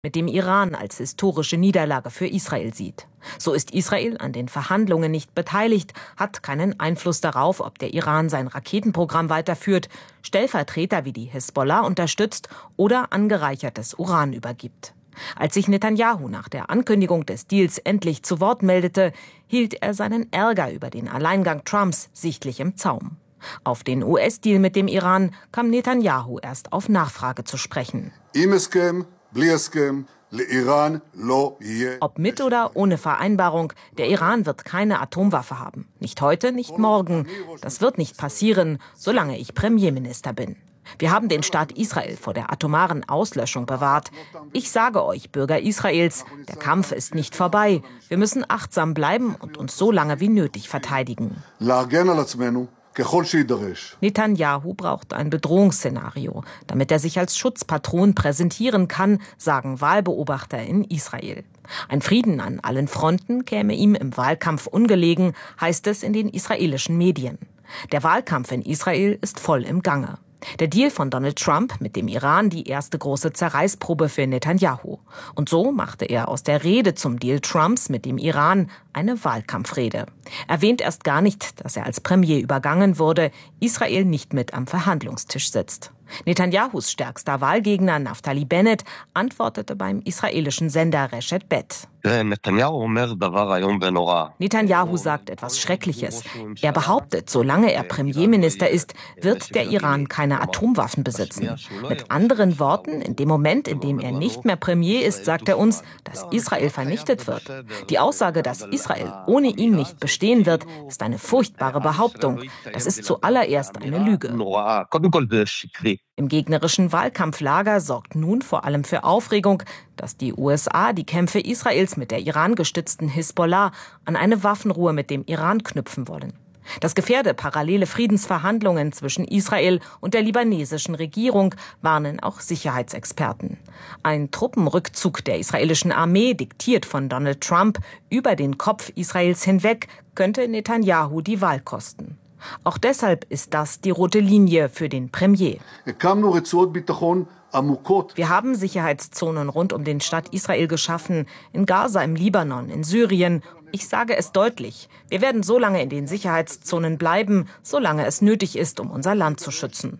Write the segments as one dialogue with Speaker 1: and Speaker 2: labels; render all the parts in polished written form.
Speaker 1: mit dem Iran als historische Niederlage für Israel sieht. So ist Israel an den Verhandlungen nicht beteiligt, hat keinen Einfluss darauf, ob der Iran sein Raketenprogramm weiterführt, Stellvertreter wie die Hisbollah unterstützt oder angereichertes Uran übergibt. Als sich Netanjahu nach der Ankündigung des Deals endlich zu Wort meldete, hielt er seinen Ärger über den Alleingang Trumps sichtlich im Zaum. Auf den US-Deal mit dem Iran kam Netanjahu erst auf Nachfrage zu sprechen. Ob mit oder ohne Vereinbarung, der Iran wird keine Atomwaffe haben. Nicht heute, nicht morgen. Das wird nicht passieren, solange ich Premierminister bin. Wir haben den Staat Israel vor der atomaren Auslöschung bewahrt. Ich sage euch, Bürger Israels, der Kampf ist nicht vorbei. Wir müssen achtsam bleiben und uns so lange wie nötig verteidigen. Netanjahu braucht ein Bedrohungsszenario, damit er sich als Schutzpatron präsentieren kann, sagen Wahlbeobachter in Israel. Ein Frieden an allen Fronten käme ihm im Wahlkampf ungelegen, heißt es in den israelischen Medien. Der Wahlkampf in Israel ist voll im Gange. Der Deal von Donald Trump mit dem Iran die erste große Zerreißprobe für Netanjahu. Und so machte er aus der Rede zum Deal Trumps mit dem Iran eine Wahlkampfrede. Erwähnt erst gar nicht, dass er als Premier übergangen wurde, Israel nicht mit am Verhandlungstisch sitzt. Netanyahus stärkster Wahlgegner Naftali Bennett antwortete beim israelischen Sender Reshet Bet. Netanjahu sagt etwas Schreckliches. Er behauptet, solange er Premierminister ist, wird der Iran keine Atomwaffen besitzen. Mit anderen Worten, in dem Moment, in dem er nicht mehr Premier ist, sagt er uns, dass Israel vernichtet wird. Die Aussage, dass Israel ohne ihn nicht bestehen wird, ist eine furchtbare Behauptung. Das ist zuallererst eine Lüge. Im gegnerischen Wahlkampflager sorgt nun vor allem für Aufregung, dass die USA die Kämpfe Israels mit der Iran-gestützten Hisbollah an eine Waffenruhe mit dem Iran knüpfen wollen. Das gefährde parallele Friedensverhandlungen zwischen Israel und der libanesischen Regierung, warnen auch Sicherheitsexperten. Ein Truppenrückzug der israelischen Armee, diktiert von Donald Trump, über den Kopf Israels hinweg, könnte Netanjahu die Wahl kosten. Auch deshalb ist das die rote Linie für den Premier. Wir haben Sicherheitszonen rund um den Staat Israel geschaffen, in Gaza, im Libanon, in Syrien. Ich sage es deutlich, wir werden so lange in den Sicherheitszonen bleiben, solange es nötig ist, um unser Land zu schützen.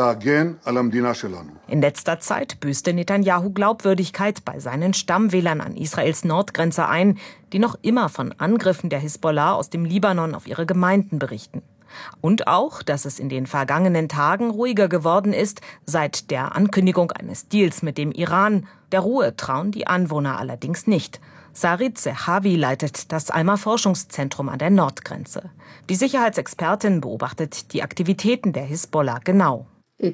Speaker 1: In letzter Zeit büßte Netanjahu Glaubwürdigkeit bei seinen Stammwählern an Israels Nordgrenze ein, die noch immer von Angriffen der Hisbollah aus dem Libanon auf ihre Gemeinden berichten. Und auch, dass es in den vergangenen Tagen ruhiger geworden ist, seit der Ankündigung eines Deals mit dem Iran. Der Ruhe trauen die Anwohner allerdings nicht. Sarit Zehavi leitet das Alma-Forschungszentrum an der Nordgrenze. Die Sicherheitsexpertin beobachtet die Aktivitäten der Hisbollah genau.
Speaker 2: Der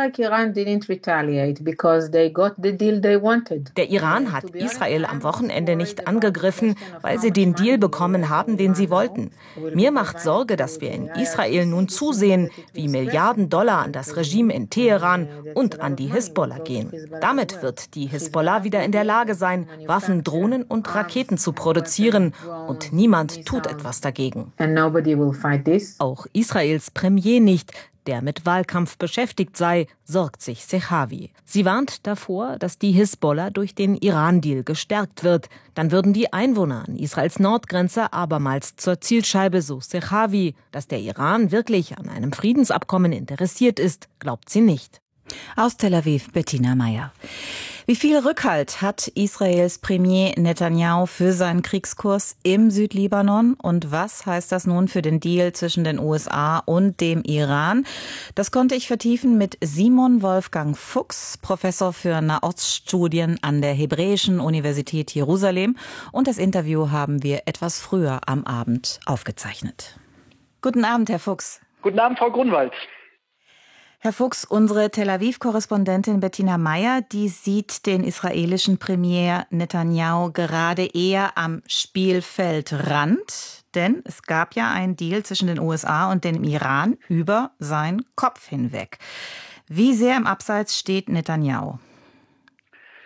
Speaker 1: Iran hat Israel am Wochenende nicht angegriffen, weil sie den Deal bekommen haben, den sie wollten. Mir macht Sorge, dass wir in Israel nun zusehen, wie Milliarden Dollar an das Regime in Teheran und an die Hisbollah gehen. Damit wird die Hisbollah wieder in der Lage sein, Waffen, Drohnen und Raketen zu produzieren. Und niemand tut etwas dagegen. Auch Israels Premier nicht, der mit Wahlkampf beschäftigt sei, sorgt sich Zehavi. Sie warnt davor, dass die Hisbollah durch den Iran-Deal gestärkt wird. Dann würden die Einwohner an Israels Nordgrenze abermals zur Zielscheibe, so Zehavi. Dass der Iran wirklich an einem Friedensabkommen interessiert ist, glaubt sie nicht.
Speaker 3: Aus Tel Aviv, Bettina Meyer. Wie viel Rückhalt hat Israels Premier Netanjahu für seinen Kriegskurs im Südlibanon? Und was heißt das nun für den Deal zwischen den USA und dem Iran? Das konnte ich vertiefen mit Simon Wolfgang Fuchs, Professor für Nahoststudien an der Hebräischen Universität Jerusalem. Und das Interview haben wir etwas früher am Abend aufgezeichnet. Guten Abend, Herr Fuchs.
Speaker 4: Guten Abend, Frau Grunwald.
Speaker 3: Herr Fuchs, unsere Tel Aviv-Korrespondentin Bettina Meyer, die sieht den israelischen Premier Netanjahu gerade eher am Spielfeldrand. Denn es gab ja einen Deal zwischen den USA und dem Iran über seinen Kopf hinweg. Wie sehr im Abseits steht Netanjahu?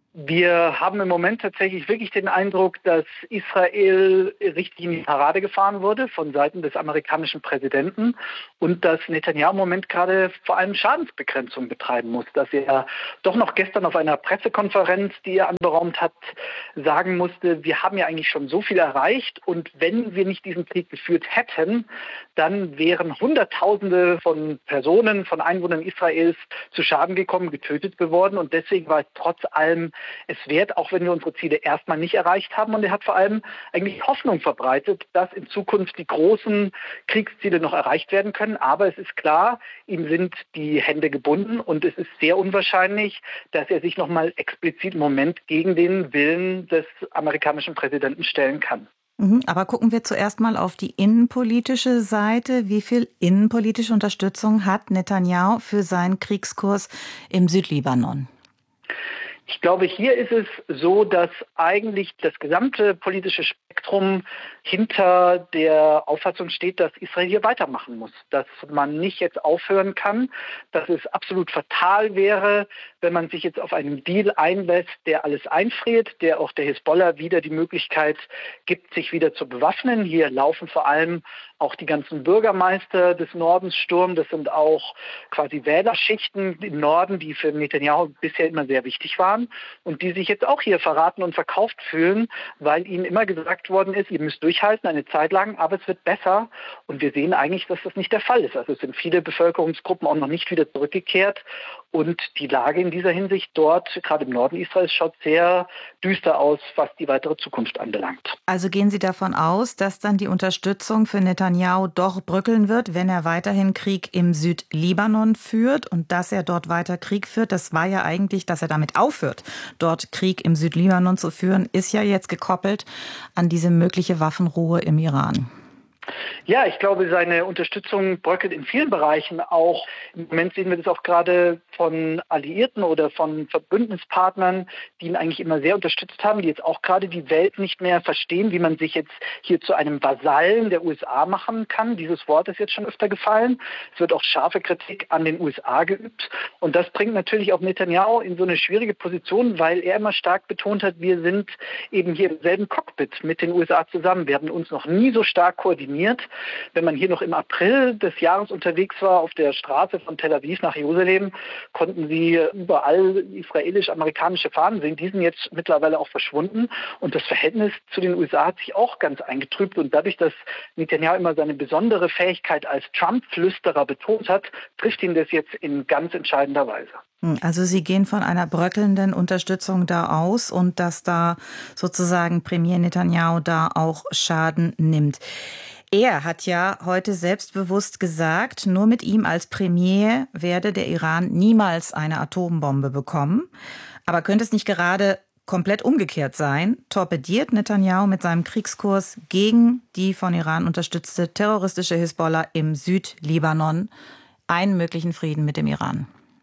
Speaker 2: Wir haben im Moment tatsächlich wirklich den Eindruck, dass Israel richtig in die Parade gefahren wurde von Seiten des amerikanischen Präsidenten und dass Netanyahu im Moment gerade vor allem Schadensbegrenzung betreiben muss. Dass er doch noch gestern auf einer Pressekonferenz, die er anberaumt hat, sagen musste, wir haben ja eigentlich schon so viel erreicht und wenn wir nicht diesen Krieg geführt hätten, dann wären Hunderttausende von Personen, von Einwohnern Israels zu Schaden gekommen, getötet geworden und deswegen war es trotz allem es wert, auch wenn wir unsere Ziele erstmal nicht erreicht haben. Und er hat vor allem eigentlich Hoffnung verbreitet, dass in Zukunft die großen Kriegsziele noch erreicht werden können. Aber es ist klar, ihm sind die Hände gebunden und es ist sehr unwahrscheinlich, dass er sich nochmal explizit im Moment gegen den Willen des amerikanischen Präsidenten stellen kann.
Speaker 3: Aber gucken wir zuerst mal auf die innenpolitische Seite. Wie viel innenpolitische Unterstützung hat Netanyahu für seinen Kriegskurs im Südlibanon?
Speaker 2: Ich glaube, hier ist es so, dass eigentlich das gesamte politische Spektrum hinter der Auffassung steht, dass Israel hier weitermachen muss, dass man nicht jetzt aufhören kann, dass es absolut fatal wäre, wenn man sich jetzt auf einen Deal einlässt, der alles einfriert, der auch der Hisbollah wieder die Möglichkeit gibt, sich wieder zu bewaffnen. Hier laufen vor allem auch die ganzen Bürgermeister des Nordens Sturm. Das sind auch quasi Wählerschichten im Norden, die für Netanyahu bisher immer sehr wichtig waren und die sich jetzt auch hier verraten und verkauft fühlen, weil ihnen immer gesagt worden ist, ihr müsst durchhalten eine Zeit lang, aber es wird besser. Und wir sehen eigentlich, dass das nicht der Fall ist. Also es sind viele Bevölkerungsgruppen auch noch nicht wieder zurückgekehrt. Und die Lage in dieser Hinsicht dort, gerade im Norden Israels, schaut sehr düster aus, was die weitere Zukunft anbelangt.
Speaker 3: Also gehen Sie davon aus, dass dann die Unterstützung für Netanyahu doch bröckeln wird, wenn er weiterhin Krieg im Südlibanon führt und dass er dort weiter Krieg führt? Das war ja eigentlich, dass er damit aufhört, dort Krieg im Südlibanon zu führen, ist ja jetzt gekoppelt an diese mögliche Waffenruhe im Iran.
Speaker 2: Ja, ich glaube, seine Unterstützung bröckelt in vielen Bereichen auch. Im Moment sehen wir das auch gerade von Alliierten oder von Bündnispartnern, die ihn eigentlich immer sehr unterstützt haben, die jetzt auch gerade die Welt nicht mehr verstehen, wie man sich jetzt hier zu einem Vasallen der USA machen kann. Dieses Wort ist jetzt schon öfter gefallen. Es wird auch scharfe Kritik an den USA geübt. Und das bringt natürlich auch Netanyahu in so eine schwierige Position, weil er immer stark betont hat, wir sind eben hier im selben Cockpit mit den USA zusammen. Wir haben uns noch nie so stark koordiniert. Wenn man hier noch im April des Jahres unterwegs war, auf der Straße von Tel Aviv nach Jerusalem, konnten Sie überall israelisch-amerikanische Fahnen sehen. Die sind jetzt mittlerweile auch verschwunden. Und das Verhältnis zu den USA hat sich auch ganz eingetrübt. Und dadurch, dass Netanyahu immer seine besondere Fähigkeit als Trump-Flüsterer betont hat, trifft ihn das jetzt in ganz entscheidender Weise.
Speaker 3: Also Sie gehen von einer bröckelnden Unterstützung da aus und dass da sozusagen Premier Netanyahu da auch Schaden nimmt. Er hat ja heute selbstbewusst gesagt, nur mit ihm als Premier werde der Iran niemals eine Atombombe bekommen. Aber könnte es nicht gerade komplett umgekehrt sein? Torpediert Netanyahu mit seinem Kriegskurs gegen die von Iran unterstützte terroristische Hisbollah im Südlibanon einen möglichen Frieden mit dem Iran?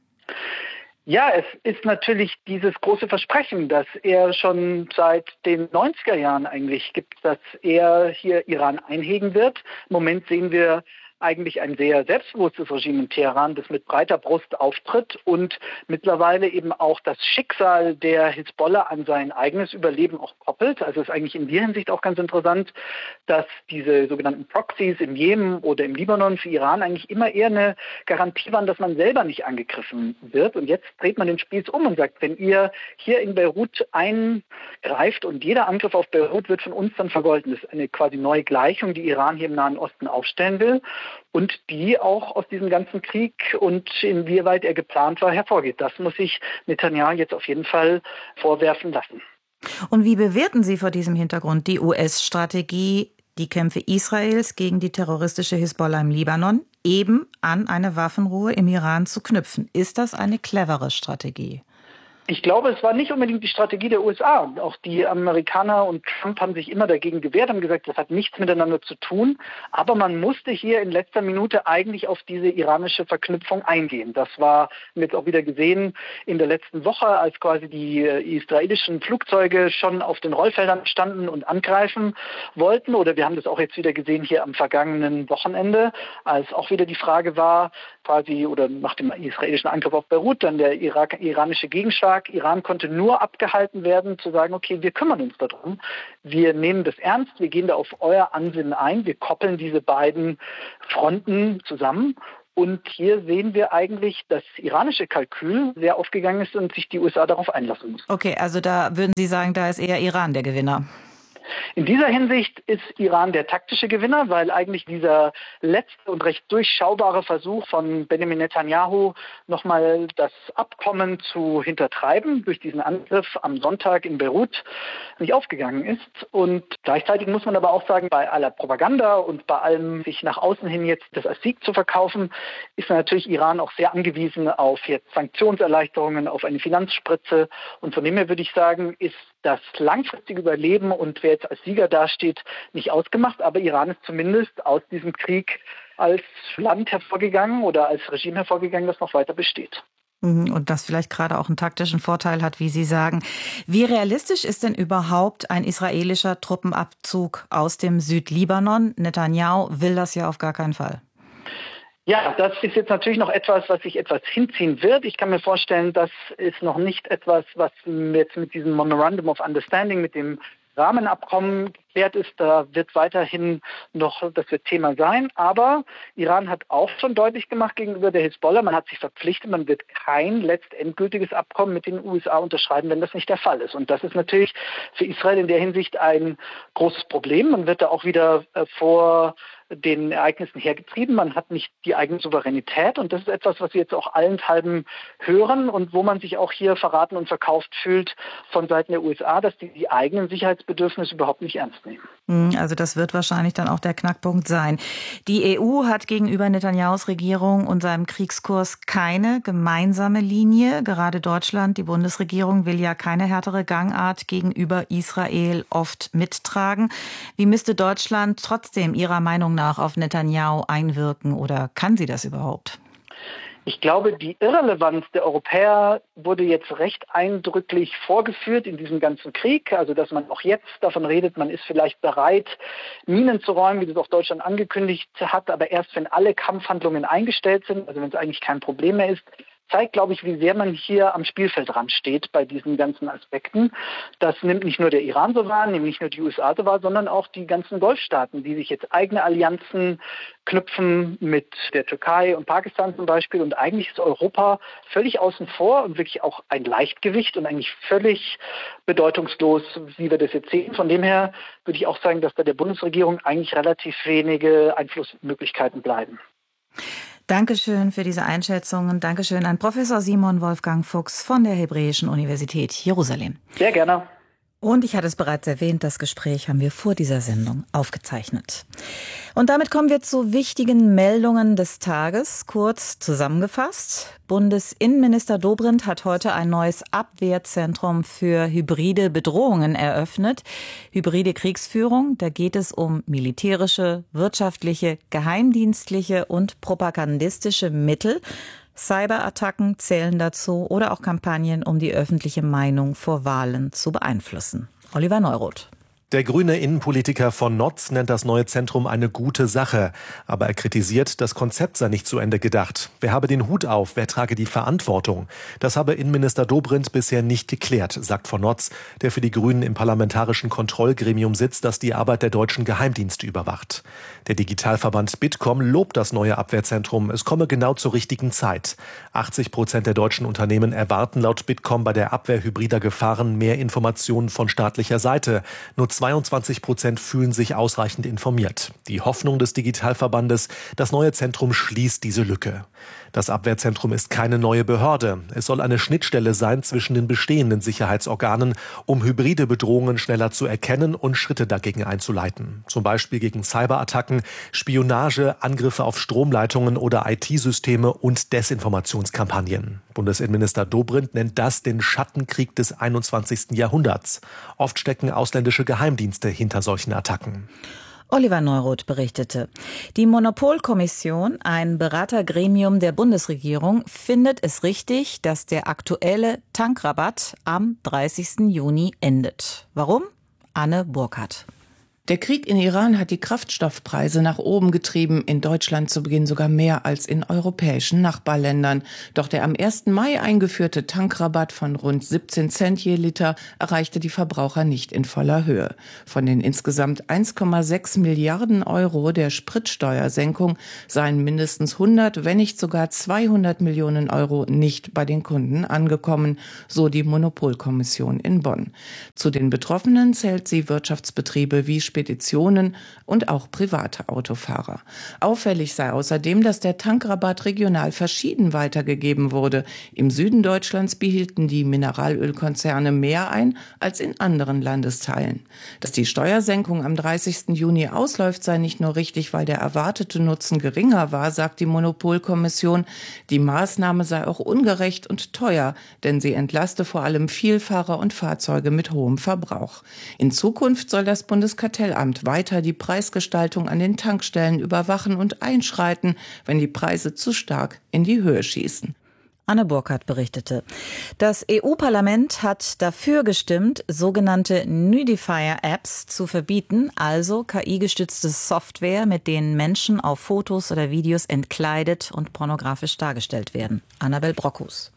Speaker 2: Ja, es ist natürlich dieses große Versprechen, das er schon seit den 90er Jahren eigentlich gibt, dass er hier Iran einhegen wird. Im Moment sehen wir eigentlich ein sehr selbstbewusstes Regime in Teheran, das mit breiter Brust auftritt und mittlerweile eben auch das Schicksal der Hisbollah an sein eigenes Überleben auch koppelt. Also ist eigentlich in der Hinsicht auch ganz interessant, dass diese sogenannten Proxys im Jemen oder im Libanon für Iran eigentlich immer eher eine Garantie waren, dass man selber nicht angegriffen wird. Und jetzt dreht man den Spieß um und sagt, wenn ihr hier in Beirut eingreift und jeder Angriff auf Beirut wird von uns dann vergolten. Das ist eine quasi neue Gleichung, die Iran hier im Nahen Osten aufstellen will. Und die auch aus diesem ganzen Krieg und inwieweit er geplant war, hervorgeht. Das muss sich Netanyahu jetzt auf jeden Fall vorwerfen lassen.
Speaker 3: Und wie bewerten Sie vor diesem Hintergrund die US-Strategie, die Kämpfe Israels gegen die terroristische Hisbollah im Libanon eben an eine Waffenruhe im Iran zu knüpfen? Ist das eine clevere Strategie?
Speaker 2: Ich glaube, es war nicht unbedingt die Strategie der USA. Auch die Amerikaner und Trump haben sich immer dagegen gewehrt, haben gesagt, das hat nichts miteinander zu tun. Aber man musste hier in letzter Minute eigentlich auf diese iranische Verknüpfung eingehen. Das war jetzt auch wieder gesehen in der letzten Woche, als quasi die israelischen Flugzeuge schon auf den Rollfeldern standen und angreifen wollten. Oder wir haben das auch jetzt wieder gesehen hier am vergangenen Wochenende, als auch wieder die Frage war, quasi oder nach dem israelischen Angriff auf Beirut, dann der iranische Gegenschlag stark. Iran konnte nur abgehalten werden, zu sagen, okay, wir kümmern uns darum. Wir nehmen das ernst, wir gehen da auf euer Ansinnen ein, wir koppeln diese beiden Fronten zusammen. Und hier sehen wir eigentlich, dass das iranische Kalkül sehr aufgegangen ist und sich die USA darauf einlassen muss.
Speaker 3: Okay, also da würden Sie sagen, da ist eher Iran der Gewinner.
Speaker 2: In dieser Hinsicht ist Iran der taktische Gewinner, weil eigentlich dieser letzte und recht durchschaubare Versuch von Benjamin Netanyahu, nochmal das Abkommen zu hintertreiben durch diesen Angriff am Sonntag in Beirut, nicht aufgegangen ist. Und gleichzeitig muss man aber auch sagen, bei aller Propaganda und bei allem sich nach außen hin jetzt das als Sieg zu verkaufen, ist natürlich Iran auch sehr angewiesen auf jetzt Sanktionserleichterungen, auf eine Finanzspritze. Und von dem her würde ich sagen, ist das langfristige Überleben und wer jetzt als Sieger dasteht, nicht ausgemacht. Aber Iran ist zumindest aus diesem Krieg als Land hervorgegangen oder als Regime hervorgegangen, das noch weiter besteht.
Speaker 3: Und das vielleicht gerade auch einen taktischen Vorteil hat, wie Sie sagen. Wie realistisch ist denn überhaupt ein israelischer Truppenabzug aus dem Südlibanon? Netanyahu will das ja auf gar keinen Fall.
Speaker 2: Ja, das ist jetzt natürlich noch etwas, was sich etwas hinziehen wird. Ich kann mir vorstellen, das ist noch nicht etwas, was jetzt mit diesem Memorandum of Understanding, mit dem Rahmenabkommen geklärt ist. Da wird weiterhin noch, das wird Thema sein. Aber Iran hat auch schon deutlich gemacht gegenüber der Hisbollah, man hat sich verpflichtet, man wird kein letztendgültiges Abkommen mit den USA unterschreiben, wenn das nicht der Fall ist. Und das ist natürlich für Israel in der Hinsicht ein großes Problem. Man wird da auch wieder vor den Ereignissen hergetrieben. Man hat nicht die eigene Souveränität. Und das ist etwas, was wir jetzt auch allenthalben hören und wo man sich auch hier verraten und verkauft fühlt von Seiten der USA, dass die eigenen Sicherheitsbedürfnisse überhaupt nicht ernst nehmen.
Speaker 3: Also das wird wahrscheinlich dann auch der Knackpunkt sein. Die EU hat gegenüber Netanyahus Regierung und seinem Kriegskurs keine gemeinsame Linie. Gerade Deutschland, die Bundesregierung, will ja keine härtere Gangart gegenüber Israel oft mittragen. Wie müsste Deutschland trotzdem Ihrer Meinung nach auf Netanyahu einwirken oder kann sie das überhaupt?
Speaker 2: Ich glaube, die Irrelevanz der Europäer wurde jetzt recht eindrücklich vorgeführt in diesem ganzen Krieg. Also, dass man auch jetzt davon redet, man ist vielleicht bereit, Minen zu räumen, wie das auch Deutschland angekündigt hat, aber erst, wenn alle Kampfhandlungen eingestellt sind, also wenn es eigentlich kein Problem mehr ist, zeigt, glaube ich, wie sehr man hier am Spielfeldrand steht bei diesen ganzen Aspekten. Das nimmt nicht nur der Iran so wahr, nimmt nicht nur die USA so wahr, sondern auch die ganzen Golfstaaten, die sich jetzt eigene Allianzen knüpfen mit der Türkei und Pakistan zum Beispiel. Und eigentlich ist Europa völlig außen vor und wirklich auch ein Leichtgewicht und eigentlich völlig bedeutungslos, wie wir das jetzt sehen. Von dem her würde ich auch sagen, dass da der Bundesregierung eigentlich relativ wenige Einflussmöglichkeiten bleiben.
Speaker 3: Dankeschön für diese Einschätzungen. Dankeschön an Professor Simon Wolfgang Fuchs von der Hebräischen Universität Jerusalem.
Speaker 2: Sehr gerne.
Speaker 3: Und ich hatte es bereits erwähnt, das Gespräch haben wir vor dieser Sendung aufgezeichnet. Und damit kommen wir zu wichtigen Meldungen des Tages. Kurz zusammengefasst. Bundesinnenminister Dobrindt hat heute ein neues Abwehrzentrum für hybride Bedrohungen eröffnet. Hybride Kriegsführung, da geht es um militärische, wirtschaftliche, geheimdienstliche und propagandistische Mittel. Cyberattacken zählen dazu oder auch Kampagnen, um die öffentliche Meinung vor Wahlen zu beeinflussen. Oliver Neuroth.
Speaker 4: Der grüne Innenpolitiker von Notz nennt das neue Zentrum eine gute Sache. Aber er kritisiert, das Konzept sei nicht zu Ende gedacht. Wer habe den Hut auf, wer trage die Verantwortung? Das habe Innenminister Dobrindt bisher nicht geklärt, sagt von Notz, der für die Grünen im parlamentarischen Kontrollgremium sitzt, das die Arbeit der deutschen Geheimdienste überwacht. Der Digitalverband Bitkom lobt das neue Abwehrzentrum. Es komme genau zur richtigen Zeit. 80% der deutschen Unternehmen erwarten laut Bitkom bei der Abwehr hybrider Gefahren mehr Informationen von staatlicher Seite. Nur 22% fühlen sich ausreichend informiert. Die Hoffnung des Digitalverbandes, das neue Zentrum schließt diese Lücke. Das Abwehrzentrum ist keine neue Behörde. Es soll eine Schnittstelle sein zwischen den bestehenden Sicherheitsorganen, um hybride Bedrohungen schneller zu erkennen und Schritte dagegen einzuleiten. Zum Beispiel gegen Cyberattacken, Spionage, Angriffe auf Stromleitungen oder IT-Systeme und Desinformationskampagnen. Bundesinnenminister Dobrindt nennt das den Schattenkrieg des 21. Jahrhunderts. Oft stecken ausländische Geheimdienste hinter solchen Attacken.
Speaker 3: Oliver Neuroth berichtete. Die Monopolkommission, ein Beratergremium der Bundesregierung, findet es richtig, dass der aktuelle Tankrabatt am 30. Juni endet. Warum? Anne Burkhardt.
Speaker 5: Der Krieg in Iran hat die Kraftstoffpreise nach oben getrieben, in Deutschland zu Beginn sogar mehr als in europäischen Nachbarländern. Doch der am 1. Mai eingeführte Tankrabatt von rund 17 Cent je Liter erreichte die Verbraucher nicht in voller Höhe. Von den insgesamt 1,6 Milliarden Euro der Spritsteuersenkung seien mindestens 100, wenn nicht sogar 200 Millionen Euro nicht bei den Kunden angekommen, so die Monopolkommission in Bonn. Zu den Betroffenen zählt sie Wirtschaftsbetriebe wie Speditionen und auch private Autofahrer. Auffällig sei außerdem, dass der Tankrabatt regional verschieden weitergegeben wurde. Im Süden Deutschlands behielten die Mineralölkonzerne mehr ein als in anderen Landesteilen. Dass die Steuersenkung am 30. Juni ausläuft, sei nicht nur richtig, weil der erwartete Nutzen geringer war, sagt die Monopolkommission. Die Maßnahme sei auch ungerecht und teuer, denn sie entlaste vor allem Vielfahrer und Fahrzeuge mit hohem Verbrauch. In Zukunft soll das Bundeskartellamt weiter die Preisgestaltung an den Tankstellen überwachen und einschreiten, wenn die Preise zu stark in die Höhe schießen.
Speaker 3: Anne Burkhardt berichtete. Das EU-Parlament hat dafür gestimmt, sogenannte Nudifier-Apps zu verbieten, also KI-gestützte Software, mit denen Menschen auf Fotos oder Videos entkleidet und pornografisch dargestellt werden. Annabel Brockhus.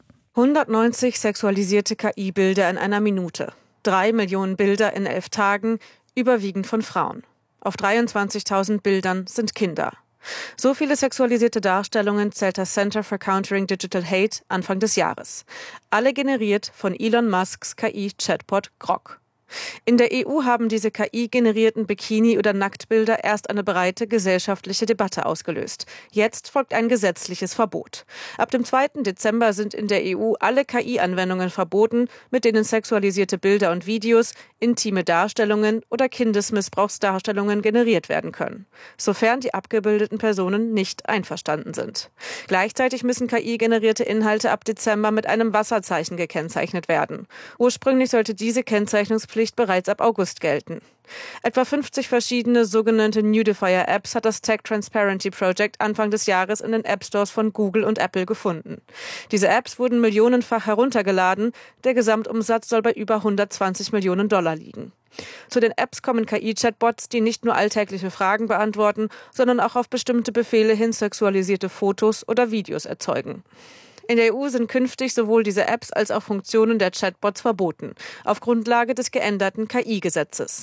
Speaker 6: 190 sexualisierte KI-Bilder in einer Minute. 3 Millionen Bilder in 11 Tagen, überwiegend von Frauen. Auf 23.000 Bildern sind Kinder. So viele sexualisierte Darstellungen zählt das Center for Countering Digital Hate Anfang des Jahres. Alle generiert von Elon Musks KI-Chatbot Grok. In der EU haben diese KI-generierten Bikini- oder Nacktbilder erst eine breite gesellschaftliche Debatte ausgelöst. Jetzt folgt ein gesetzliches Verbot. Ab dem 2. Dezember sind in der EU alle KI-Anwendungen verboten, mit denen sexualisierte Bilder und Videos, intime Darstellungen oder Kindesmissbrauchsdarstellungen generiert werden können, sofern die abgebildeten Personen nicht einverstanden sind. Gleichzeitig müssen KI-generierte Inhalte ab Dezember mit einem Wasserzeichen gekennzeichnet werden. Ursprünglich sollte diese Kennzeichnungspflicht bereits ab August gelten. Etwa 50 verschiedene sogenannte Nudifier-Apps hat das Tech Transparency Project Anfang des Jahres in den App-Stores von Google und Apple gefunden. Diese Apps wurden millionenfach heruntergeladen. Der Gesamtumsatz soll bei über 120 Millionen Dollar liegen. Zu den Apps kommen KI-Chatbots, die nicht nur alltägliche Fragen beantworten, sondern auch auf bestimmte Befehle hin sexualisierte Fotos oder Videos erzeugen. In der EU sind künftig sowohl diese Apps als auch Funktionen der Chatbots verboten, auf Grundlage des geänderten KI-Gesetzes.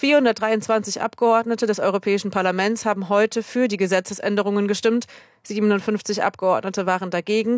Speaker 6: 423 Abgeordnete des Europäischen Parlaments haben heute für die Gesetzesänderungen gestimmt. 57 Abgeordnete waren dagegen,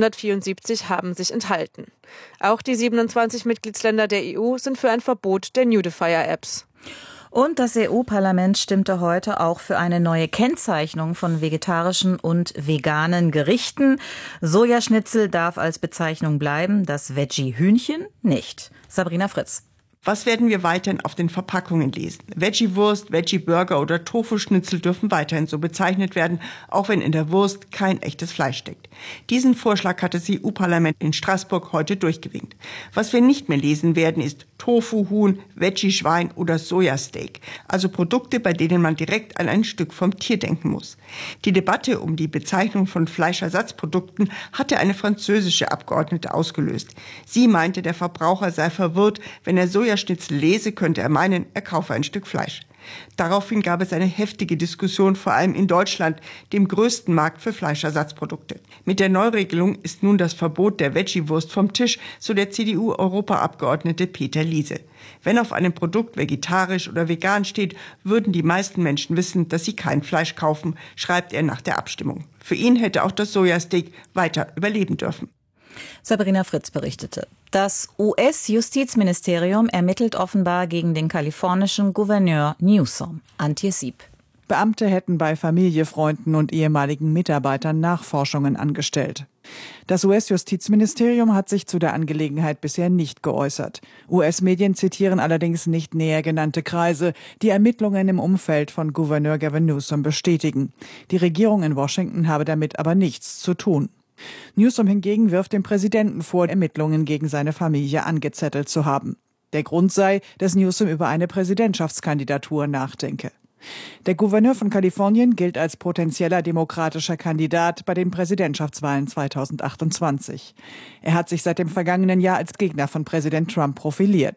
Speaker 6: 174 haben sich enthalten. Auch die 27 Mitgliedsländer der EU sind für ein Verbot der Nudifier-Apps.
Speaker 3: Und das EU-Parlament stimmte heute auch für eine neue Kennzeichnung von vegetarischen und veganen Gerichten. Sojaschnitzel darf als Bezeichnung bleiben, das Veggie-Hühnchen nicht. Sabrina Fritz.
Speaker 7: Was werden wir weiterhin auf den Verpackungen lesen? Veggie-Wurst, Veggie-Burger oder Tofu-Schnitzel dürfen weiterhin so bezeichnet werden, auch wenn in der Wurst kein echtes Fleisch steckt. Diesen Vorschlag hat das EU-Parlament in Straßburg heute durchgewinkt. Was wir nicht mehr lesen werden, ist Tofu-Huhn, Veggie-Schwein oder Sojasteak. Also Produkte, bei denen man direkt an ein Stück vom Tier denken muss. Die Debatte um die Bezeichnung von Fleischersatzprodukten hatte eine französische Abgeordnete ausgelöst. Sie meinte, der Verbraucher sei verwirrt, wenn er Sojaschnitzel lese, könnte er meinen, er kaufe ein Stück Fleisch. Daraufhin gab es eine heftige Diskussion, vor allem in Deutschland, dem größten Markt für Fleischersatzprodukte. Mit der Neuregelung ist nun das Verbot der Veggie-Wurst vom Tisch, so der CDU-Europaabgeordnete Peter Liese. Wenn auf einem Produkt vegetarisch oder vegan steht, würden die meisten Menschen wissen, dass sie kein Fleisch kaufen, schreibt er nach der Abstimmung. Für ihn hätte auch das Sojasteak weiter überleben dürfen.
Speaker 3: Sabrina Fritz berichtete. Das US-Justizministerium ermittelt offenbar gegen den kalifornischen Gouverneur Newsom. Antje Sieb.
Speaker 8: Beamte hätten bei Familie, Freunden und ehemaligen Mitarbeitern Nachforschungen angestellt. Das US-Justizministerium hat sich zu der Angelegenheit bisher nicht geäußert. US-Medien zitieren allerdings nicht näher genannte Kreise, die Ermittlungen im Umfeld von Gouverneur Gavin Newsom bestätigen. Die Regierung in Washington habe damit aber nichts zu tun. Newsom hingegen wirft dem Präsidenten vor, Ermittlungen gegen seine Familie angezettelt zu haben. Der Grund sei, dass Newsom über eine Präsidentschaftskandidatur nachdenke. Der Gouverneur von Kalifornien gilt als potenzieller demokratischer Kandidat bei den Präsidentschaftswahlen 2028. Er hat sich seit dem vergangenen Jahr als Gegner von Präsident Trump profiliert.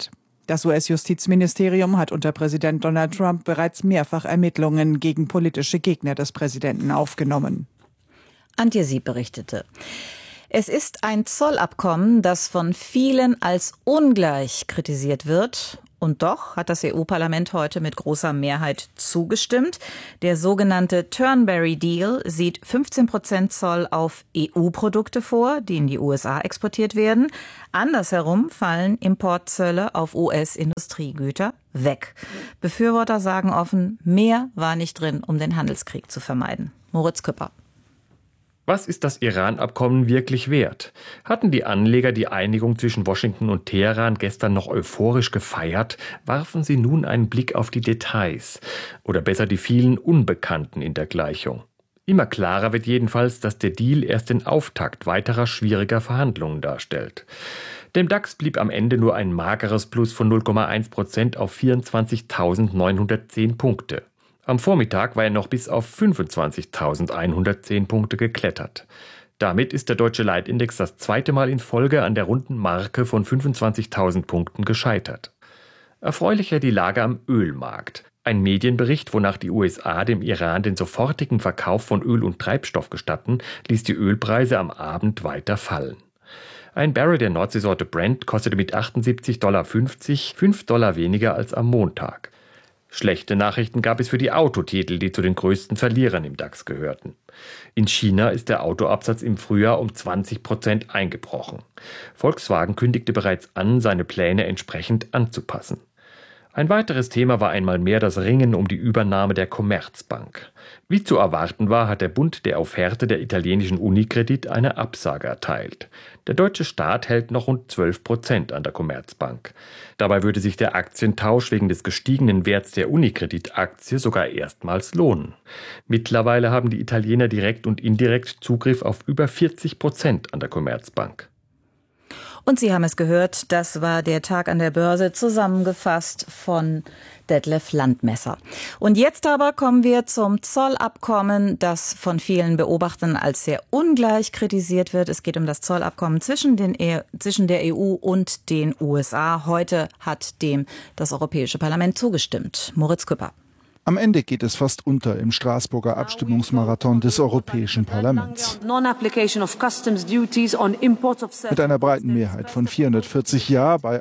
Speaker 8: Das US-Justizministerium hat unter Präsident Donald Trump bereits mehrfach Ermittlungen gegen politische Gegner des Präsidenten aufgenommen.
Speaker 3: Antje Sieb berichtete. Es ist ein Zollabkommen, das von vielen als ungleich kritisiert wird. Und doch hat das EU-Parlament heute mit großer Mehrheit zugestimmt. Der sogenannte Turnberry Deal sieht 15% Zoll auf EU-Produkte vor, die in die USA exportiert werden. Andersherum fallen Importzölle auf US-Industriegüter weg. Befürworter sagen offen, mehr war nicht drin, um den Handelskrieg zu vermeiden. Moritz Küpper.
Speaker 9: Was ist das Iran-Abkommen wirklich wert? Hatten die Anleger die Einigung zwischen Washington und Teheran gestern noch euphorisch gefeiert, warfen sie nun einen Blick auf die Details oder besser die vielen Unbekannten in der Gleichung. Immer klarer wird jedenfalls, dass der Deal erst den Auftakt weiterer schwieriger Verhandlungen darstellt. Dem DAX blieb am Ende nur ein mageres Plus von 0,1% auf 24.910 Punkte. Am Vormittag war er noch bis auf 25.110 Punkte geklettert. Damit ist der deutsche Leitindex das zweite Mal in Folge an der runden Marke von 25.000 Punkten gescheitert. Erfreulicher die Lage am Ölmarkt. Ein Medienbericht, wonach die USA dem Iran den sofortigen Verkauf von Öl und Treibstoff gestatten, ließ die Ölpreise am Abend weiter fallen. Ein Barrel der Nordseesorte Brent kostete mit $78,50 $5 weniger als am Montag. Schlechte Nachrichten gab es für die Autotitel, die zu den größten Verlierern im DAX gehörten. In China ist der Autoabsatz im Frühjahr um 20% eingebrochen. Volkswagen kündigte bereits an, seine Pläne entsprechend anzupassen. Ein weiteres Thema war einmal mehr das Ringen um die Übernahme der Commerzbank. Wie zu erwarten war, hat der Bund der Offerte der italienischen Unicredit eine Absage erteilt. Der deutsche Staat hält noch rund 12% an der Commerzbank. Dabei würde sich der Aktientausch wegen des gestiegenen Werts der Unicredit-Aktie sogar erstmals lohnen. Mittlerweile haben die Italiener direkt und indirekt Zugriff auf über 40% an der Commerzbank.
Speaker 3: Und Sie haben es gehört, das war der Tag an der Börse, zusammengefasst von Detlef Landmesser. Und jetzt aber kommen wir zum Zollabkommen, das von vielen Beobachtern als sehr ungleich kritisiert wird. Es geht um das Zollabkommen zwischen der EU und den USA. Heute hat dem das Europäische Parlament zugestimmt. Moritz Küpper.
Speaker 10: Am Ende geht es fast unter im Straßburger Abstimmungsmarathon des Europäischen Parlaments. Mit einer breiten Mehrheit von 440 Ja bei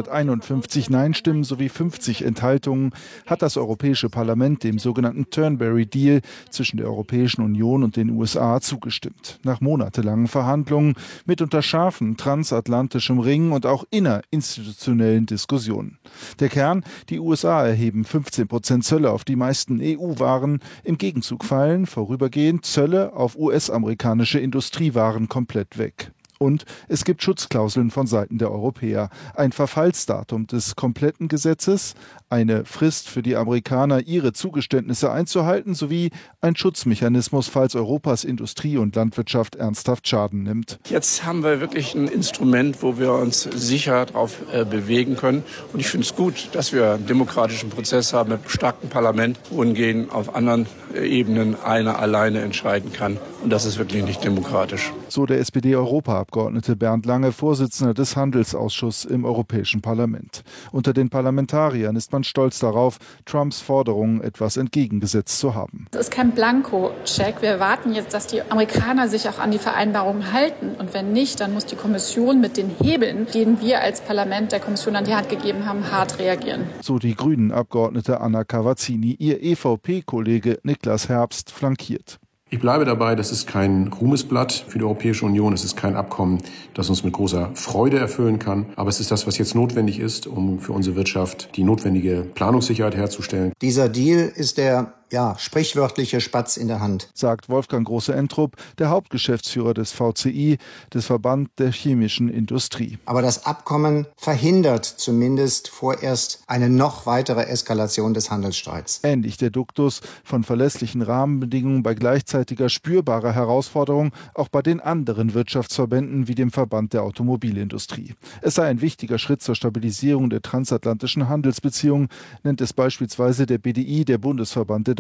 Speaker 10: 151 Nein-Stimmen sowie 50 Enthaltungen hat das Europäische Parlament dem sogenannten Turnberry Deal zwischen der Europäischen Union und den USA zugestimmt. Nach monatelangen Verhandlungen, mitunter scharfen transatlantischem Ringen und auch innerinstitutionellen Diskussionen. Der Kern: die USA erheben 15% Zölle auf die meisten EU-Waren. Im Gegenzug fallen vorübergehend Zölle auf US-amerikanische Industriewaren komplett weg. Und es gibt Schutzklauseln von Seiten der Europäer. Ein Verfallsdatum des kompletten Gesetzes, eine Frist für die Amerikaner, ihre Zugeständnisse einzuhalten, sowie ein Schutzmechanismus, falls Europas Industrie und Landwirtschaft ernsthaft Schaden nimmt.
Speaker 11: Jetzt haben wir wirklich ein Instrument, wo wir uns sicher darauf bewegen können. Und ich finde es gut, dass wir einen demokratischen Prozess haben mit einem starken Parlament, wohingegen auf anderen Ebenen einer alleine entscheiden kann. Und das ist wirklich nicht demokratisch.
Speaker 10: So der SPD-Europaabgeordnete Bernd Lange, Vorsitzender des Handelsausschusses im Europäischen Parlament. Unter den Parlamentariern ist man stolz darauf, Trumps Forderungen etwas entgegengesetzt zu haben.
Speaker 12: Es ist kein Blankoscheck. Wir erwarten jetzt, dass die Amerikaner sich auch an die Vereinbarungen halten. Und wenn nicht, dann muss die Kommission mit den Hebeln, denen wir als Parlament der Kommission an die Hand gegeben haben, hart reagieren.
Speaker 10: So die Grünen-Abgeordnete Anna Cavazzini, ihr EVP-Kollege Niklas Herbst flankiert.
Speaker 13: Ich bleibe dabei, das ist kein Ruhmesblatt für die Europäische Union. Es ist kein Abkommen, das uns mit großer Freude erfüllen kann. Aber es ist das, was jetzt notwendig ist, um für unsere Wirtschaft die notwendige Planungssicherheit herzustellen.
Speaker 14: Dieser Deal ist der sprichwörtliche Spatz in der Hand,
Speaker 10: sagt Wolfgang Große-Entrup, der Hauptgeschäftsführer des VCI, des Verband der chemischen Industrie.
Speaker 14: Aber das Abkommen verhindert zumindest vorerst eine noch weitere Eskalation des Handelsstreits.
Speaker 10: Ähnlich der Duktus von verlässlichen Rahmenbedingungen bei gleichzeitiger spürbarer Herausforderung auch bei den anderen Wirtschaftsverbänden wie dem Verband der Automobilindustrie. Es sei ein wichtiger Schritt zur Stabilisierung der transatlantischen Handelsbeziehungen, nennt es beispielsweise der BDI, der Bundesverband der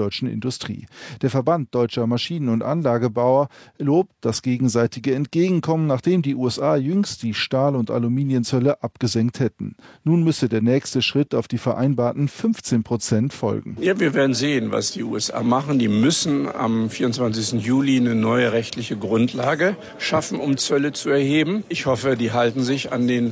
Speaker 10: deutschen Industrie. Der Verband deutscher Maschinen- und Anlagebauer lobt das gegenseitige Entgegenkommen, nachdem die USA jüngst die Stahl- und Aluminiumzölle abgesenkt hätten. Nun müsse der nächste Schritt auf die vereinbarten 15% folgen.
Speaker 11: Ja, wir werden sehen, was die USA machen. Die müssen am 24. Juli eine neue rechtliche Grundlage schaffen, um Zölle zu erheben. Ich hoffe, die halten sich an den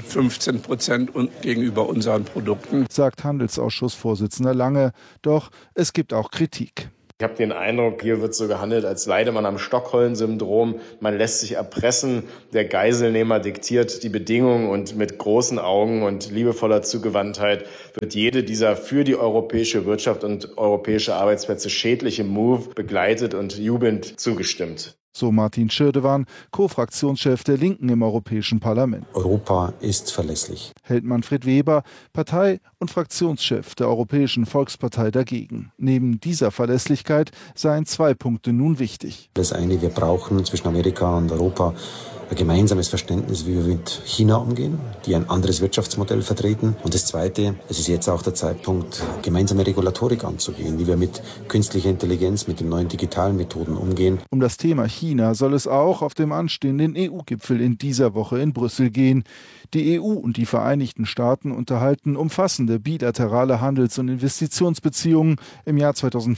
Speaker 11: 15% gegenüber unseren Produkten,
Speaker 10: sagt Handelsausschussvorsitzender Lange. Doch es gibt auch Kritik.
Speaker 15: Ich habe den Eindruck, hier wird so gehandelt, als leide man am Stockholm-Syndrom. Man lässt sich erpressen, der Geiselnehmer diktiert die Bedingungen und mit großen Augen und liebevoller Zugewandtheit wird jede dieser für die europäische Wirtschaft und europäische Arbeitsplätze schädliche Move begleitet und jubelnd zugestimmt.
Speaker 10: So Martin Schirdewan, Co-Fraktionschef der Linken im Europäischen Parlament.
Speaker 16: Europa ist verlässlich,
Speaker 10: hält Manfred Weber, Partei- und Fraktionschef der Europäischen Volkspartei dagegen. Neben dieser Verlässlichkeit seien 2 Punkte nun wichtig.
Speaker 16: Das eine, wir brauchen zwischen Amerika und Europa ein gemeinsames Verständnis, wie wir mit China umgehen, die ein anderes Wirtschaftsmodell vertreten. Und das Zweite, es ist jetzt auch der Zeitpunkt, gemeinsame Regulatorik anzugehen, wie wir mit künstlicher Intelligenz, mit den neuen digitalen Methoden umgehen.
Speaker 10: Um das Thema China soll es auch auf dem anstehenden EU-Gipfel in dieser Woche in Brüssel gehen. Die EU und die Vereinigten Staaten unterhalten umfassende bilaterale Handels- und Investitionsbeziehungen. Im Jahr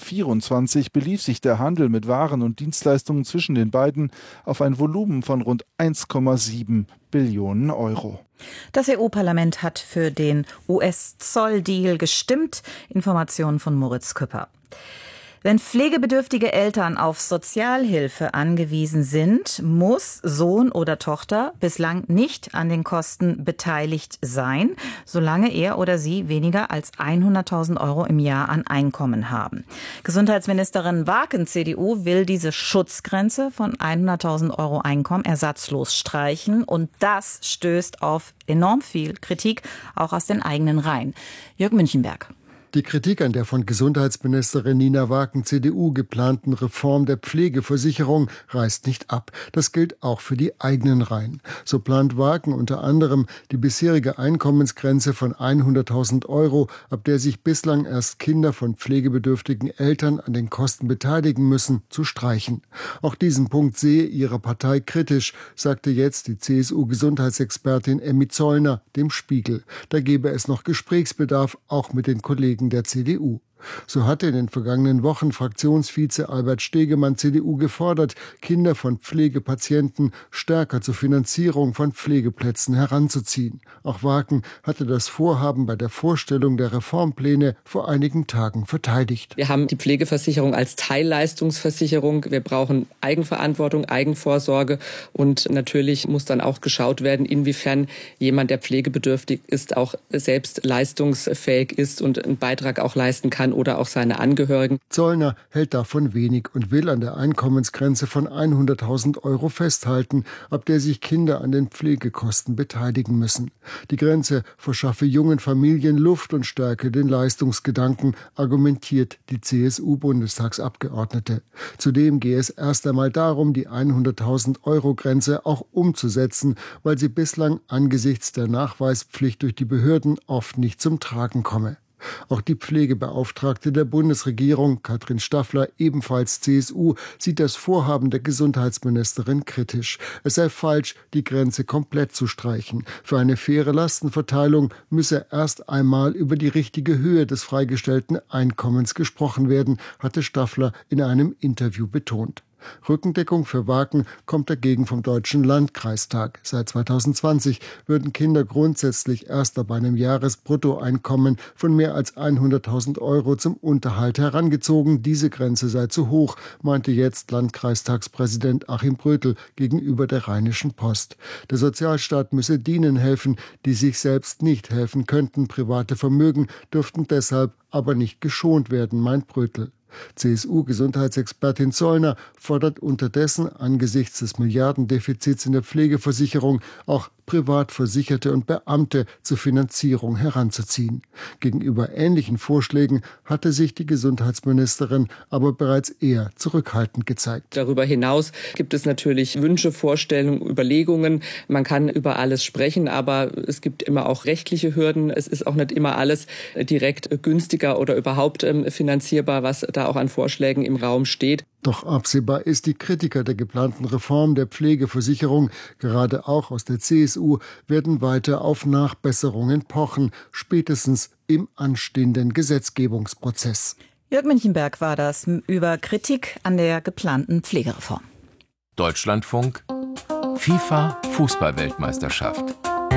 Speaker 10: 2024 belief sich der Handel mit Waren und Dienstleistungen zwischen den beiden auf ein Volumen von rund 1,7 Billionen Euro.
Speaker 3: Das EU-Parlament hat für den US-Zolldeal gestimmt. Informationen von Moritz Küpper. Wenn pflegebedürftige Eltern auf Sozialhilfe angewiesen sind, muss Sohn oder Tochter bislang nicht an den Kosten beteiligt sein, solange er oder sie weniger als 100.000 Euro im Jahr an Einkommen haben. Gesundheitsministerin Waken, CDU, will diese Schutzgrenze von 100.000 Euro Einkommen ersatzlos streichen. Und das stößt auf enorm viel Kritik, auch aus den eigenen Reihen. Jörg Münchenberg.
Speaker 17: Die Kritik an der von Gesundheitsministerin Nina Waken, CDU, geplanten Reform der Pflegeversicherung reißt nicht ab. Das gilt auch für die eigenen Reihen. So plant Waken unter anderem, die bisherige Einkommensgrenze von 100.000 Euro, ab der sich bislang erst Kinder von pflegebedürftigen Eltern an den Kosten beteiligen müssen, zu streichen. Auch diesen Punkt sehe ihre Partei kritisch, sagte jetzt die CSU-Gesundheitsexpertin Emmy Zollner dem Spiegel. Da gebe es noch Gesprächsbedarf, auch mit den Kollegen der CDU. So hatte in den vergangenen Wochen Fraktionsvize Albert Stegemann, CDU, gefordert, Kinder von Pflegepatienten stärker zur Finanzierung von Pflegeplätzen heranzuziehen. Auch Waken hatte das Vorhaben bei der Vorstellung der Reformpläne vor einigen Tagen verteidigt.
Speaker 18: Wir haben die Pflegeversicherung als Teilleistungsversicherung. Wir brauchen Eigenverantwortung, Eigenvorsorge und natürlich muss dann auch geschaut werden, inwiefern jemand, der pflegebedürftig ist, auch selbst leistungsfähig ist und einen Beitrag auch leisten kann oder auch seine Angehörigen.
Speaker 17: Zollner hält davon wenig und will an der Einkommensgrenze von 100.000 Euro festhalten, ab der sich Kinder an den Pflegekosten beteiligen müssen. Die Grenze verschaffe jungen Familien Luft und stärke den Leistungsgedanken, argumentiert die CSU-Bundestagsabgeordnete. Zudem gehe es erst einmal darum, die 100.000 Euro Grenze auch umzusetzen, weil sie bislang angesichts der Nachweispflicht durch die Behörden oft nicht zum Tragen komme. Auch die Pflegebeauftragte der Bundesregierung, Katrin Staffler, ebenfalls CSU, sieht das Vorhaben der Gesundheitsministerin kritisch. Es sei falsch, die Grenze komplett zu streichen. Für eine faire Lastenverteilung müsse erst einmal über die richtige Höhe des freigestellten Einkommens gesprochen werden, hatte Staffler in einem Interview betont. Rückendeckung für Waken kommt dagegen vom Deutschen Landkreistag. Seit 2020 würden Kinder grundsätzlich erst ab einem Jahresbruttoeinkommen von mehr als 100.000 Euro zum Unterhalt herangezogen. Diese Grenze sei zu hoch, meinte jetzt Landkreistagspräsident Achim Brötel gegenüber der Rheinischen Post. Der Sozialstaat müsse denen helfen, die sich selbst nicht helfen könnten. Private Vermögen dürften deshalb aber nicht geschont werden, meint Brötel. CSU-Gesundheitsexpertin Zollner fordert unterdessen angesichts des Milliardendefizits in der Pflegeversicherung auch Privatversicherte und Beamte zur Finanzierung heranzuziehen. Gegenüber ähnlichen Vorschlägen hatte sich die Gesundheitsministerin aber bereits eher zurückhaltend gezeigt.
Speaker 18: Darüber hinaus gibt es natürlich Wünsche, Vorstellungen, Überlegungen. Man kann über alles sprechen, aber es gibt immer auch rechtliche Hürden. Es ist auch nicht immer alles direkt günstiger oder überhaupt finanzierbar, was da auch an Vorschlägen im Raum steht.
Speaker 17: Doch absehbar ist, die Kritiker der geplanten Reform der Pflegeversicherung, gerade auch aus der CSU, werden weiter auf Nachbesserungen pochen, spätestens im anstehenden Gesetzgebungsprozess.
Speaker 3: Jörg Münchenberg war das über Kritik an der geplanten Pflegereform.
Speaker 19: Deutschlandfunk, FIFA Fußball-Weltmeisterschaft.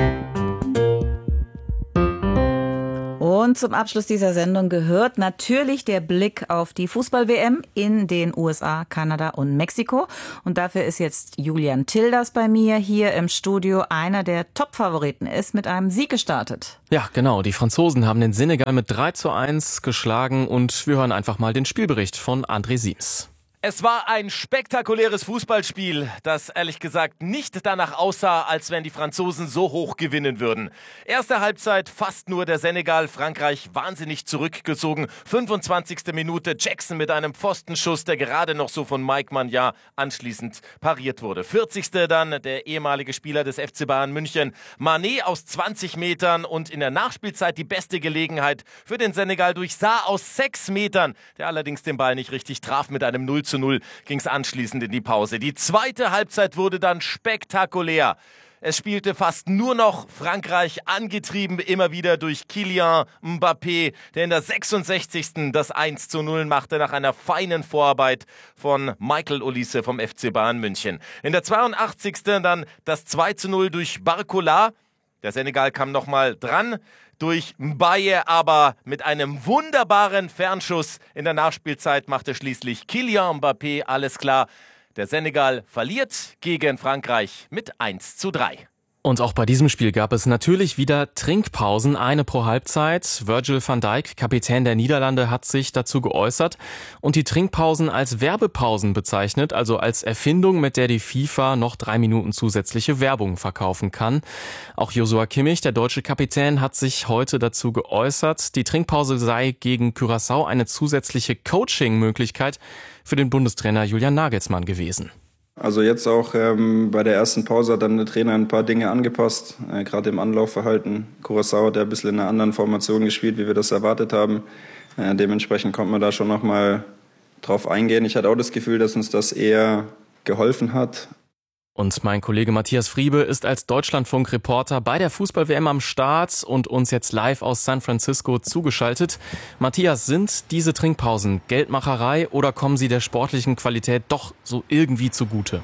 Speaker 3: Und zum Abschluss dieser Sendung gehört natürlich der Blick auf die Fußball-WM in den USA, Kanada und Mexiko. Und dafür ist jetzt Julian Tilders bei mir hier im Studio. Einer der Top-Favoriten ist mit einem Sieg gestartet.
Speaker 20: Ja, genau. Die Franzosen haben den Senegal mit 3:1 geschlagen und wir hören einfach mal den Spielbericht von André Siems.
Speaker 21: Es war ein spektakuläres Fußballspiel, das ehrlich gesagt nicht danach aussah, als wenn die Franzosen so hoch gewinnen würden. Erste Halbzeit fast nur der Senegal, Frankreich wahnsinnig zurückgezogen. 25. Minute Jackson mit einem Pfostenschuss, der gerade noch so von Mike Maignan anschließend pariert wurde. 40. dann der ehemalige Spieler des FC Bayern München, Mané aus 20 Metern und in der Nachspielzeit die beste Gelegenheit für den Senegal durch Sarr aus 6 Metern, der allerdings den Ball nicht richtig traf. Mit einem 0:0 ging es anschließend in die Pause. Die zweite Halbzeit wurde dann spektakulär. Es spielte fast nur noch Frankreich, angetrieben immer wieder durch Kylian Mbappé, der in der 66. das 1:0 machte nach einer feinen Vorarbeit von Michael Olise vom FC Bayern München. In der 82. dann das 2:0 durch Barcola. Der Senegal kam nochmal dran. Durch Mbaye aber mit einem wunderbaren Fernschuss in der Nachspielzeit machte schließlich Kylian Mbappé alles klar. Der Senegal verliert gegen Frankreich mit 1:3.
Speaker 20: Und auch bei diesem Spiel gab es natürlich wieder Trinkpausen, eine pro Halbzeit. Virgil van Dijk, Kapitän der Niederlande, hat sich dazu geäußert und die Trinkpausen als Werbepausen bezeichnet, also als Erfindung, mit der die FIFA noch 3 Minuten zusätzliche Werbung verkaufen kann. Auch Joshua Kimmich, der deutsche Kapitän, hat sich heute dazu geäußert. Die Trinkpause sei gegen Curaçao eine zusätzliche Coaching-Möglichkeit für den Bundestrainer Julian Nagelsmann gewesen.
Speaker 22: Also jetzt auch bei der ersten Pause hat dann der Trainer ein paar Dinge angepasst, gerade im Anlaufverhalten. Curaçao hat ja ein bisschen in einer anderen Formation gespielt, wie wir das erwartet haben. Dementsprechend konnte man da schon nochmal drauf eingehen. Ich hatte auch das Gefühl, dass uns das eher geholfen hat.
Speaker 20: Und mein Kollege Matthias Friebe ist als Deutschlandfunk-Reporter bei der Fußball-WM am Start und uns jetzt live aus San Francisco zugeschaltet. Matthias, sind diese Trinkpausen Geldmacherei oder kommen sie der sportlichen Qualität doch so irgendwie zugute?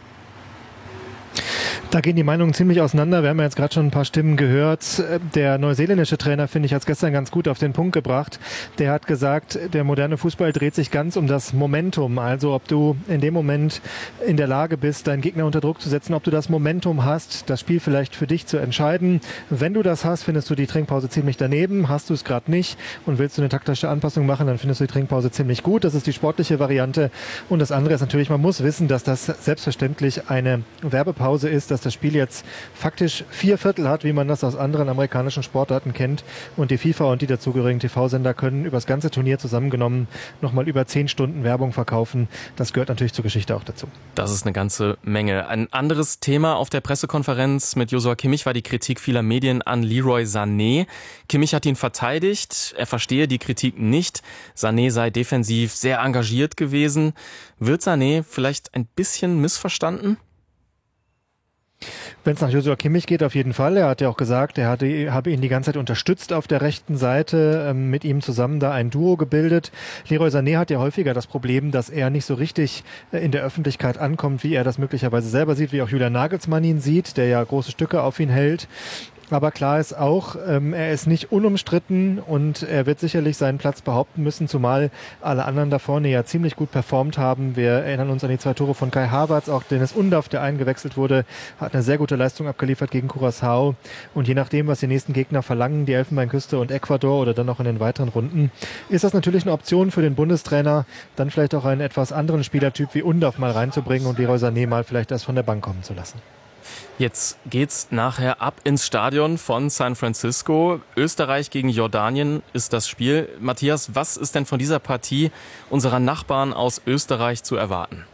Speaker 23: Da gehen die Meinungen ziemlich auseinander. Wir haben ja jetzt gerade schon ein paar Stimmen gehört. Der neuseeländische Trainer, finde ich, hat es gestern ganz gut auf den Punkt gebracht. Der hat gesagt, der moderne Fußball dreht sich ganz um das Momentum. Also ob du in dem Moment in der Lage bist, deinen Gegner unter Druck zu setzen, ob du das Momentum hast, das Spiel vielleicht für dich zu entscheiden. Wenn du das hast, findest du die Trinkpause ziemlich daneben. Hast du es gerade nicht und willst du eine taktische Anpassung machen, dann findest du die Trinkpause ziemlich gut. Das ist die sportliche Variante. Und das andere ist natürlich, man muss wissen, dass das selbstverständlich eine Werbepause ist, dass das Spiel jetzt faktisch 4/4 hat, wie man das aus anderen amerikanischen Sportarten kennt. Und die FIFA und die dazugehörigen TV-Sender können über das ganze Turnier zusammengenommen nochmal über 10 Stunden Werbung verkaufen. Das gehört natürlich zur Geschichte auch dazu.
Speaker 20: Das ist eine ganze Menge. Ein anderes Thema auf der Pressekonferenz mit Joshua Kimmich war die Kritik vieler Medien an Leroy Sané. Kimmich hat ihn verteidigt. Er verstehe die Kritik nicht. Sané sei defensiv sehr engagiert gewesen. Wird Sané vielleicht ein bisschen missverstanden?
Speaker 23: Wenn es nach Joshua Kimmich geht, auf jeden Fall. Er hat ja auch gesagt, er habe ihn die ganze Zeit unterstützt auf der rechten Seite, mit ihm zusammen da ein Duo gebildet. Leroy Sané hat ja häufiger das Problem, dass er nicht so richtig in der Öffentlichkeit ankommt, wie er das möglicherweise selber sieht, wie auch Julian Nagelsmann ihn sieht, der ja große Stücke auf ihn hält. Aber klar ist auch, er ist nicht unumstritten und er wird sicherlich seinen Platz behaupten müssen, zumal alle anderen da vorne ja ziemlich gut performt haben. Wir erinnern uns an die 2 Tore von Kai Havertz, auch Dennis Undaff, der eingewechselt wurde, hat eine sehr gute Leistung abgeliefert gegen Curaçao. Und je nachdem, was die nächsten Gegner verlangen, die Elfenbeinküste und Ecuador oder dann noch in den weiteren Runden, ist das natürlich eine Option für den Bundestrainer, dann vielleicht auch einen etwas anderen Spielertyp wie Undaff mal reinzubringen und Leroy Sané mal vielleicht erst von der Bank kommen zu lassen.
Speaker 20: Jetzt geht's nachher ab ins Stadion von San Francisco. Österreich gegen Jordanien ist das Spiel. Matthias, was ist denn von dieser Partie unserer Nachbarn aus Österreich zu erwarten?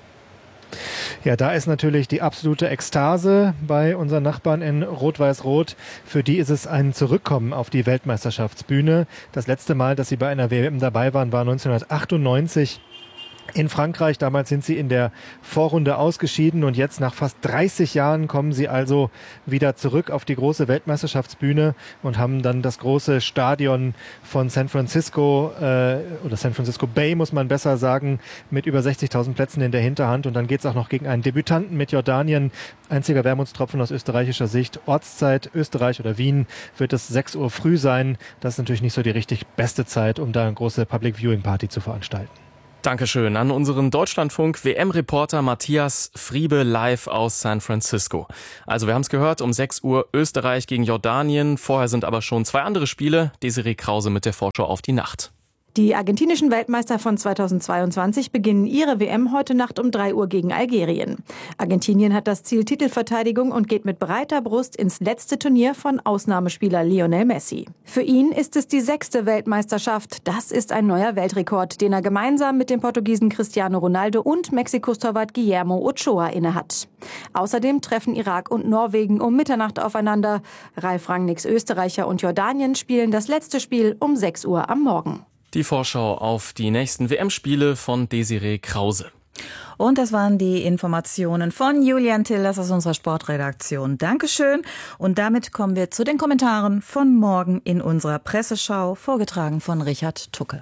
Speaker 23: Ja, da ist natürlich die absolute Ekstase bei unseren Nachbarn in Rot-Weiß-Rot. Für die ist es ein Zurückkommen auf die Weltmeisterschaftsbühne. Das letzte Mal, dass sie bei einer WM dabei waren, war 1998. In Frankreich, damals sind sie in der Vorrunde ausgeschieden und jetzt nach fast 30 Jahren kommen sie also wieder zurück auf die große Weltmeisterschaftsbühne und haben dann das große Stadion von San Francisco oder San Francisco Bay, muss man besser sagen, mit über 60.000 Plätzen in der Hinterhand. Und dann geht es auch noch gegen einen Debütanten mit Jordanien. Einziger Wermutstropfen aus österreichischer Sicht. Ortszeit Österreich oder Wien wird es 6 Uhr früh sein. Das ist natürlich nicht so die richtig beste Zeit, um da eine große Public Viewing Party zu veranstalten.
Speaker 20: Dankeschön an unseren Deutschlandfunk-WM-Reporter Matthias Friebe live aus San Francisco. Also wir haben es gehört, um 6 Uhr Österreich gegen Jordanien. Vorher sind aber schon 2 andere Spiele. Desiree Krause mit der Vorschau auf die Nacht.
Speaker 1: Die argentinischen Weltmeister von 2022 beginnen ihre WM heute Nacht um 3 Uhr gegen Algerien. Argentinien hat das Ziel Titelverteidigung und geht mit breiter Brust ins letzte Turnier von Ausnahmespieler Lionel Messi. Für ihn ist es die 6. Weltmeisterschaft. Das ist ein neuer Weltrekord, den er gemeinsam mit dem Portugiesen Cristiano Ronaldo und Mexikos Torwart Guillermo Ochoa innehat. Außerdem treffen Irak und Norwegen um Mitternacht aufeinander. Ralf Rangnicks Österreicher und Jordanien spielen das letzte Spiel um 6 Uhr am Morgen.
Speaker 20: Die Vorschau auf die nächsten WM-Spiele von Desiree Krause.
Speaker 3: Und das waren die Informationen von Julian Tillers aus unserer Sportredaktion. Dankeschön. Und damit kommen wir zu den Kommentaren von morgen in unserer Presseschau, vorgetragen von Richard Tucke.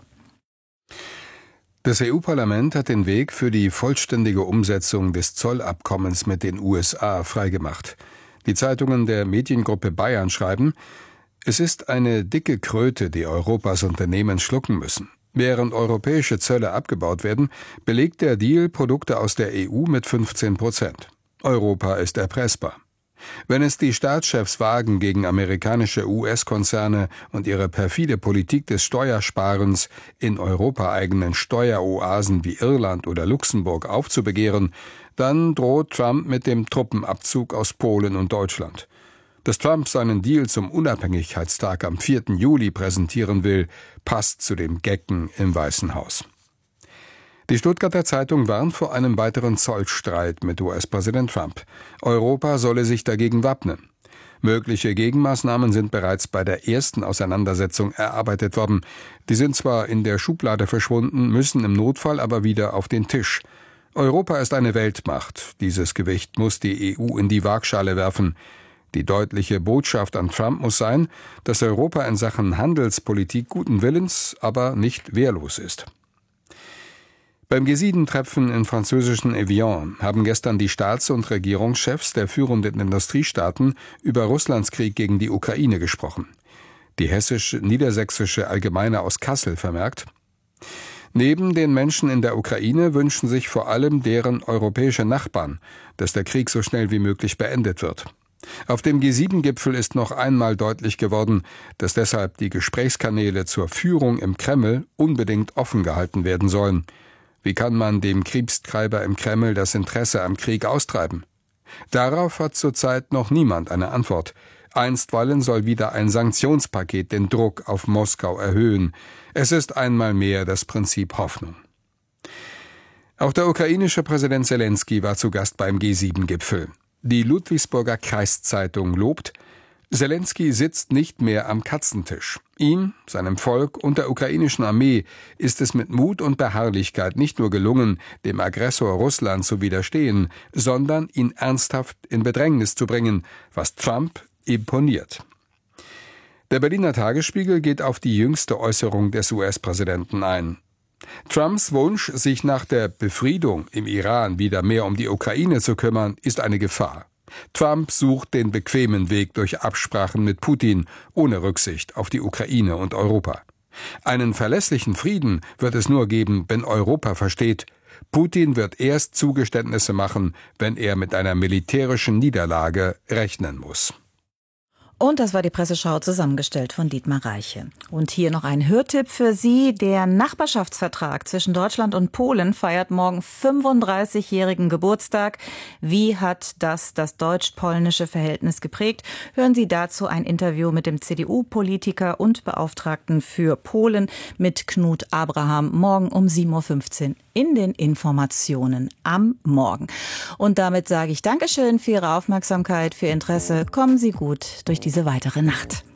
Speaker 2: Das EU-Parlament hat den Weg für die vollständige Umsetzung des Zollabkommens mit den USA freigemacht. Die Zeitungen der Mediengruppe Bayern schreiben: Es ist eine dicke Kröte, die Europas Unternehmen schlucken müssen. Während europäische Zölle abgebaut werden, belegt der Deal Produkte aus der EU mit 15%. Europa ist erpressbar. Wenn es die Staatschefs wagen, gegen amerikanische US-Konzerne und ihre perfide Politik des Steuersparens in europaeigenen Steueroasen wie Irland oder Luxemburg aufzubegehren, dann droht Trump mit dem Truppenabzug aus Polen und Deutschland. Dass Trump seinen Deal zum Unabhängigkeitstag am 4. Juli präsentieren will, passt zu dem Gecken im Weißen Haus. Die Stuttgarter Zeitung warnt vor einem weiteren Zollstreit mit US-Präsident Trump. Europa solle sich dagegen wappnen. Mögliche Gegenmaßnahmen sind bereits bei der ersten Auseinandersetzung erarbeitet worden. Die sind zwar in der Schublade verschwunden, müssen im Notfall aber wieder auf den Tisch. Europa ist eine Weltmacht. Dieses Gewicht muss die EU in die Waagschale werfen. Die deutliche Botschaft an Trump muss sein, dass Europa in Sachen Handelspolitik guten Willens, aber nicht wehrlos ist. Beim G7-Treffen im französischen Evian haben gestern die Staats- und Regierungschefs der führenden Industriestaaten über Russlands Krieg gegen die Ukraine gesprochen. Die hessisch-niedersächsische Allgemeine aus Kassel vermerkt: Neben den Menschen in der Ukraine wünschen sich vor allem deren europäische Nachbarn, dass der Krieg so schnell wie möglich beendet wird. Auf dem G7-Gipfel ist noch einmal deutlich geworden, dass deshalb die Gesprächskanäle zur Führung im Kreml unbedingt offen gehalten werden sollen. Wie kann man dem Kriegstreiber im Kreml das Interesse am Krieg austreiben? Darauf hat zurzeit noch niemand eine Antwort. Einstweilen soll wieder ein Sanktionspaket den Druck auf Moskau erhöhen. Es ist einmal mehr das Prinzip Hoffnung. Auch der ukrainische Präsident Selenskyj war zu Gast beim G7-Gipfel. Die Ludwigsburger Kreiszeitung lobt: Selenskyj sitzt nicht mehr am Katzentisch. Ihm, seinem Volk und der ukrainischen Armee ist es mit Mut und Beharrlichkeit nicht nur gelungen, dem Aggressor Russland zu widerstehen, sondern ihn ernsthaft in Bedrängnis zu bringen, was Trump imponiert. Der Berliner Tagesspiegel geht auf die jüngste Äußerung des US-Präsidenten ein. Trumps Wunsch, sich nach der Befriedung im Iran wieder mehr um die Ukraine zu kümmern, ist eine Gefahr. Trump sucht den bequemen Weg durch Absprachen mit Putin, ohne Rücksicht auf die Ukraine und Europa. Einen verlässlichen Frieden wird es nur geben, wenn Europa versteht: Putin wird erst Zugeständnisse machen, wenn er mit einer militärischen Niederlage rechnen muss.
Speaker 3: Und das war die Presseschau, zusammengestellt von Dietmar Reiche. Und hier noch ein Hörtipp für Sie. Der Nachbarschaftsvertrag zwischen Deutschland und Polen feiert morgen 35-jährigen Geburtstag. Wie hat das deutsch-polnische Verhältnis geprägt? Hören Sie dazu ein Interview mit dem CDU-Politiker und Beauftragten für Polen mit Knut Abraham morgen um 7.15 Uhr in den Informationen am Morgen. Und damit sage ich Dankeschön für Ihre Aufmerksamkeit, für Ihr Interesse. Kommen Sie gut durch diese weitere Nacht.